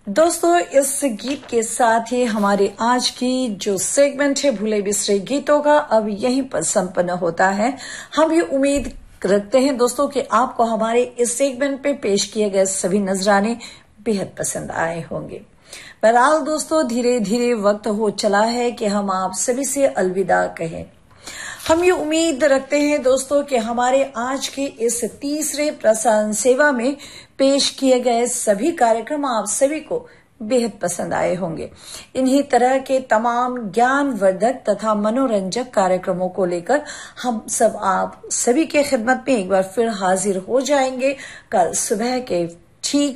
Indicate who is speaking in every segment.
Speaker 1: दोस्तों, इस गीत के साथ ही हमारी आज की जो सेगमेंट है भूले बिसरे गीतों का अब यहीं पर संपन्न होता है। हम ये उम्मीद रखते हैं दोस्तों कि आपको हमारे इस सेगमेंट पे पेश किए गए सभी नजराने बेहद पसंद आए होंगे। बहरहाल दोस्तों, धीरे धीरे वक्त हो चला है कि हम आप सभी से अलविदा कहें। हम ये उम्मीद रखते हैं दोस्तों कि हमारे आज के इस तीसरे प्रसारण सेवा में पेश किए गए सभी कार्यक्रम आप सभी को बेहद पसंद आए होंगे। इन्हीं तरह के तमाम ज्ञानवर्धक तथा मनोरंजक कार्यक्रमों को लेकर हम सब आप सभी के खिदमत में एक बार फिर हाजिर हो जाएंगे कल सुबह के ठीक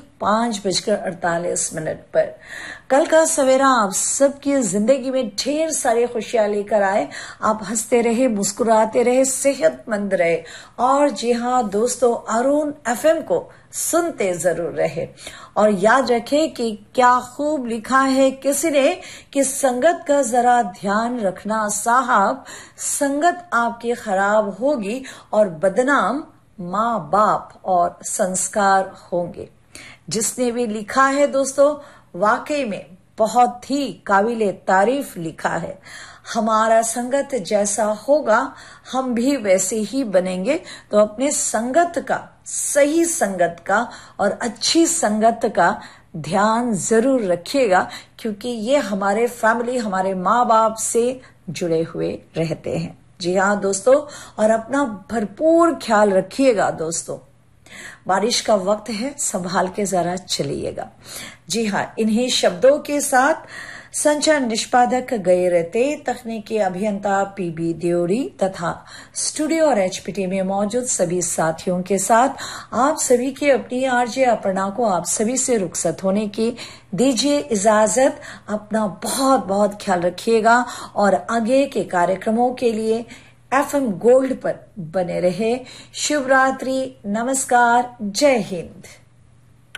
Speaker 1: 5:48 पर। कल का सवेरा आप सबकी जिंदगी में ढेर सारी खुशियां लेकर आए। आप हंसते रहे, मुस्कुराते रहे, सेहतमंद रहे और जी हाँ दोस्तों, अरुण एफएम को सुनते जरूर रहे। और याद रखें कि क्या खूब लिखा है किसी ने कि संगत का जरा ध्यान रखना साहब, संगत आपकी खराब होगी और बदनाम माँ बाप और संस्कार होंगे। जिसने भी लिखा है दोस्तों, वाकई में बहुत ही काबिले तारीफ लिखा है। हमारा संगत जैसा होगा हम भी वैसे ही बनेंगे। तो अपने संगत का, सही संगत का और अच्छी संगत का ध्यान जरूर रखिएगा, क्योंकि ये हमारे फैमिली, हमारे माँ बाप से जुड़े हुए रहते हैं। जी हाँ दोस्तों, और अपना भरपूर ख्याल रखिएगा दोस्तों। बारिश का वक्त है, संभाल के जरा चलिएगा। जी हाँ, इन्हीं शब्दों के साथ संचार निष्पादक गए रहते, तकनीकी अभियंता पीबी देओरी तथा स्टूडियो और एचपीटी में मौजूद सभी साथियों के साथ आप सभी की अपनी आरजे अपर्णा को आप सभी से रुखसत होने की दीजिए इजाजत। अपना बहुत बहुत ख्याल रखिएगा और आगे के कार्यक्रमों के लिए एफएम गोल्ड पर बने रहे। शुभ रात्रि, नमस्कार, जय हिंद।